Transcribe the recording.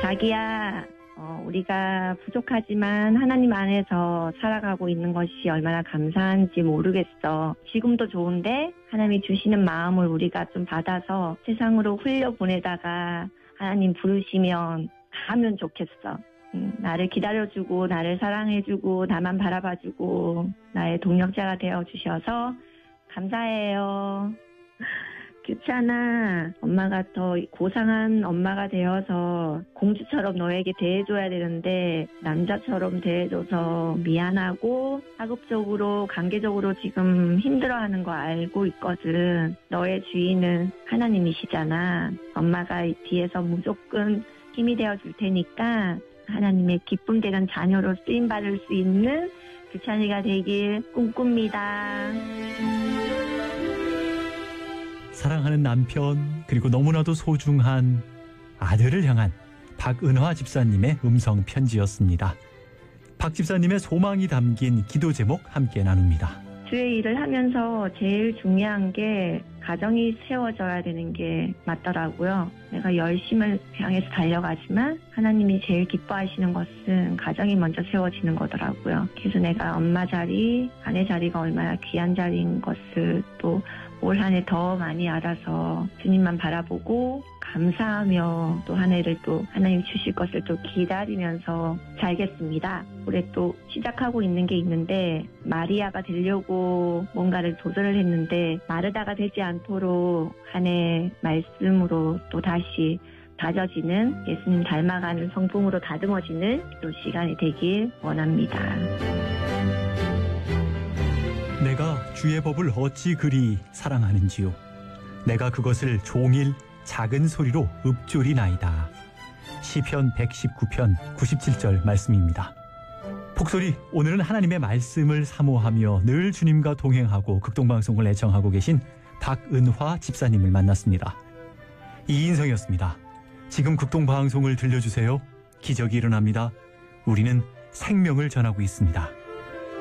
자기야, 우리가 부족하지만 하나님 안에서 살아가고 있는 것이 얼마나 감사한지 모르겠어. 지금도 좋은데 하나님이 주시는 마음을 우리가 좀 받아서 세상으로 흘려보내다가 하나님 부르시면 가면 좋겠어. 나를 기다려주고 나를 사랑해주고 나만 바라봐주고 나의 동력자가 되어주셔서 감사해요. 규찬아, 엄마가 더 고상한 엄마가 되어서 공주처럼 너에게 대해줘야 되는데 남자처럼 대해줘서 미안하고 하급적으로 관계적으로 지금 힘들어하는 거 알고 있거든. 너의 주인은 하나님이시잖아. 엄마가 뒤에서 무조건 힘이 되어줄 테니까 하나님의 기쁨 되는 자녀로 쓰임받을 수 있는 규찬이가 되길 꿈꿉니다. 사랑하는 남편, 그리고 너무나도 소중한 아들을 향한 박은화 집사님의 음성 편지였습니다. 박 집사님의 소망이 담긴 기도 제목 함께 나눕니다. 주의 일을 하면서 제일 중요한 게 가정이 세워져야 되는 게 맞더라고요. 내가 열심을 향해서 달려가지만 하나님이 제일 기뻐하시는 것은 가정이 먼저 세워지는 거더라고요. 그래서 내가 엄마 자리, 아내 자리가 얼마나 귀한 자리인 것을 또 올 한 해 더 많이 알아서 주님만 바라보고 감사하며 또 한 해를 또 하나님 주실 것을 또 기다리면서 살겠습니다. 올해 또 시작하고 있는 게 있는데 마리아가 되려고 뭔가를 도전을 했는데 마르다가 되지 않도록 한 해 말씀으로 또 다시 다져지는 예수님 닮아가는 성품으로 다듬어지는 또 시간이 되길 원합니다. 내가 주의 법을 어찌 그리 사랑하는지요. 내가 그것을 종일 작은 소리로 읊조리나이다. 시편 119편 97절 말씀입니다. 폭소리, 오늘은 하나님의 말씀을 사모하며 늘 주님과 동행하고 극동방송을 애청하고 계신 박은화 집사님을 만났습니다. 이인성이었습니다. 지금 극동방송을 들려주세요. 기적이 일어납니다. 우리는 생명을 전하고 있습니다.